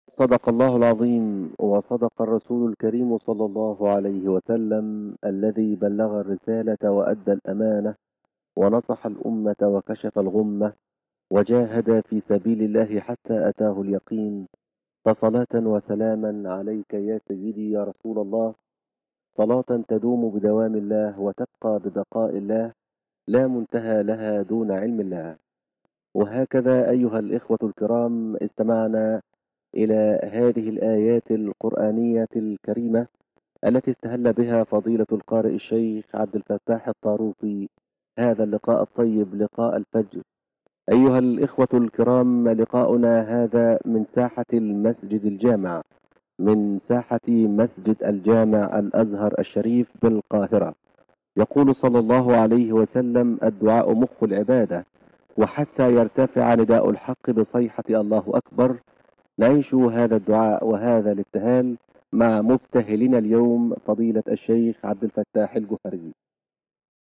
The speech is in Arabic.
صدق الله العظيم وصدق الرسول الكريم صلى الله عليه وسلم الذي بلغ الرسالة وأدى الأمانة ونصح الأمة وكشف الغمة وجاهد في سبيل الله حتى أتاه اليقين. فصلاة وسلاما عليك يا سيدي يا رسول الله، صلاة تدوم بدوام الله وتبقى ببقاء الله، لا منتهى لها دون علم الله. وهكذا أيها الإخوة الكرام، استمعنا إلى هذه الآيات القرآنية الكريمة التي استهل بها فضيلة القارئ الشيخ عبد الفتاح الطاروسي هذا اللقاء الطيب، لقاء الفجر. أيها الإخوة الكرام، لقاؤنا هذا من ساحة المسجد الجامع، من ساحة مسجد الجامع الأزهر الشريف بالقاهرة. يقول صلى الله عليه وسلم: الدعاء مخ العبادة، وحتى يرتفع نداء الحق بصيحة الله أكبر. نعيش هذا الدعاء وهذا الابتهال مع مبتهلنا اليوم فضيلة الشيخ عبد الفتاح الجهري.